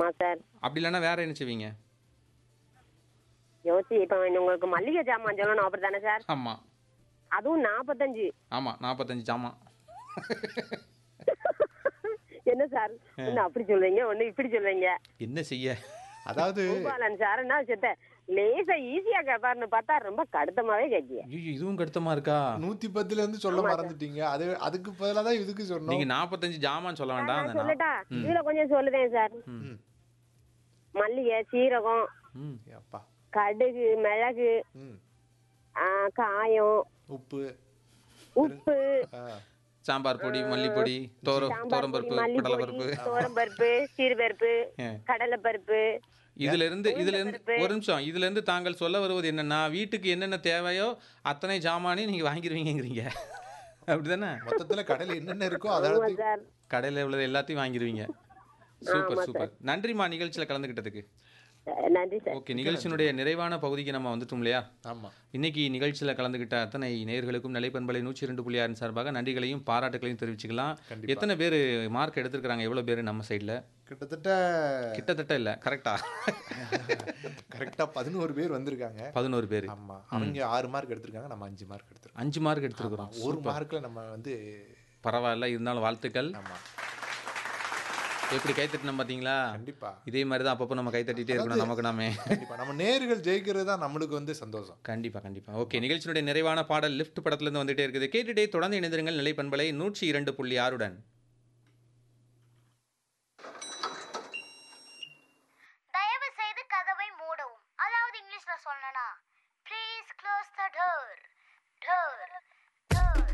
Sir. அப்படி இல்லைன்னா வேற என்ன செய்வீங்க? யோசி, இப்ப உங்களுக்கு மல்லிகை ஜாமான் சொல்லணும் அப்படித்தானே சார்? ஆமா அதுவும் 45. ஆமா 45 ஜாமான். என்ன சார் ஒண்ணு அப்படி சொல்றீங்க, ஒண்ணு இப்படி சொல்றீங்க. என்ன செய்ய? அதாவது பூபாலன் சார் என்ன செத்த லேசா ஈஸியா கேப்பாருன்னு பார்த்தா ரொம்ப கடுத்தமாவே கேட்கிய. ஐயோ இதுவும் கடுத்தமா இருக்கா? 110ல இருந்து சொல்ல மறந்துட்டீங்க. அதுக்கு பதிலா தான் இதுக்கு சொன்னோம். நீங்க 45 ஜாமான் சொல்ல வேண்டாம். நான் சொல்லட்டா? இதுல கொஞ்சம் சொல்லுதேன் சார். மல்லிகை, சீரகம், அப்பா, கடுகு, மிளகு, காயம், உப்பு, சாம்பார் பொடி, மல்லிப்பொடி, தோரம்பருப்பு, கடலைப்பருப்பு, தோரம்பருப்பு, சீரபருப்பு, கடலைப்பருப்பு. இதுல இருந்து ஒரு நிமிஷம், இதுல இருந்து தாங்கள் சொல்ல வருவது என்னன்னா, வீட்டுக்கு என்னென்ன தேவையோ அத்தனை ஜாமானையும் நீங்க வாங்கிடுவீங்கிறீங்க. அப்படிதானே? மொத்தத்துல கடையில என்னென்ன இருக்கோ அதாவது கடையில உள்ளது எல்லாத்தையும் வாங்கிடுவீங்க. Super super. நன்றிமா நிகழ்ச்சியில கலந்துக்கிட்டதுக்கு. நன்றி சார். ஓகே, நிகழ்ச்சியினுடைய நிறைவான பகுதிக்கு நம்ம வந்துட்டோம் இல்லையா? ஆமா. இன்னைக்கு நிகழ்ச்சியில் கலந்துக்கிட்ட அத்தனை நேயர்களுக்கும் நிலைப்பண்பலை 102.6 சார்பாக நன்றிகளையும் பாராட்டுகளையும் தெரிவிச்சுக்கலாம். எத்தனை பேர் மார்க் எடுத்திருக்கிறாங்க? எவ்வளோ பேர் நம்ம சைடில்? கிட்டத்தட்ட இல்லை, கரெக்டா 11 பேர் வந்திருக்காங்க. 11 பேர். ஆமா, அவங்க 6 மார்க் எடுத்திருக்காங்க, நம்ம 5 மார்க் எடுத்திருக்கோம். 5 மார்க் எடுத்திருக்கிறோம். ஒரு மார்க்ல நம்ம வந்து பரவாயில்ல, இருந்தாலும் வாழ்த்துக்கள். ஆமா, எப்படி கைத்தட்டணும் பார்த்தீங்களா? கண்டிப்பா இதே மாதிரி தான் அப்பப்போ நம்ம கைத்தட்டிகிட்டே இருக்கணும். நமக்கு கண்டிப்பா நம்ம நேர்கள் ஜெயிக்கிறது தான் நம்மளுக்கு வந்து சந்தோஷம். கண்டிப்பா கண்டிப்பா. ஓகே, நிகழ்ச்சியினுடைய நிறைவான பாடல் லிஃப்ட் படத்துலேருந்து வந்துட்டே இருக்குது. கேட்டுட்டே தொடர்ந்து இணைந்திருங்கள் நிலைப்பண்பலை 102.6.